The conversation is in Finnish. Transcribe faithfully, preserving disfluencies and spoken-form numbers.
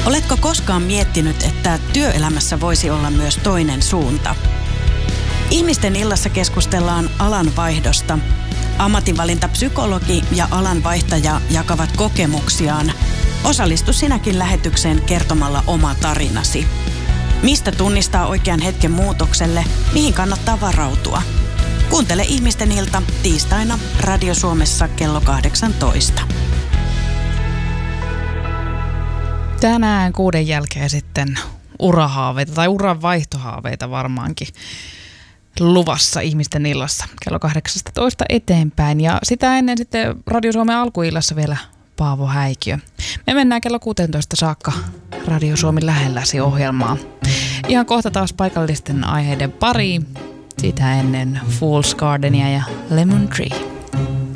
Oletko koskaan miettinyt, että työelämässä voisi olla myös toinen suunta? Ihmisten illassa keskustellaan alanvaihdosta. Ammatinvalintapsykologi ja alanvaihtaja jakavat kokemuksiaan. Osallistu sinäkin lähetykseen kertomalla oma tarinasi. Mistä tunnistaa oikean hetken muutokselle, mihin kannattaa varautua? Kuuntele Ihmisten ilta tiistaina Radio Suomessa kello kahdeksantoista. Tänään kuuden jälkeen sitten urahaaveita tai uran vaihtohaaveita varmaankin luvassa Ihmisten illassa kello kahdeksastatoista eteenpäin. Ja sitä ennen sitten Radio Suomen alkuillassa vielä Paavo Häikiö. Me mennään kello kuusitoista saakka Radio Suomi lähelläsi ohjelmaa. Ihan kohta taas paikallisten aiheiden pariin. Sitä ennen Fool's Gardenia ja Lemon Tree.